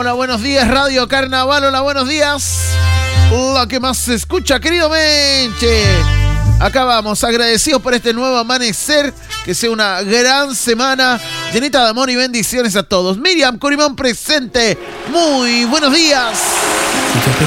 Hola, buenos días, Radio Carnaval. Hola, buenos días. La que más se escucha, querido Menche. Acá vamos, agradecidos por este nuevo amanecer. Que sea una gran semana llenita de amor y bendiciones a todos. Miriam Curimón presente. Muy buenos días.